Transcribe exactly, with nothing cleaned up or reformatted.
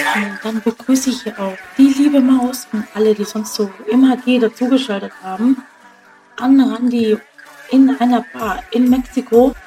Und dann begrüße ich hier auch die liebe Maus und alle, die sonst so im H G dazugeschaltet haben, an Randi in einer Bar in Mexiko.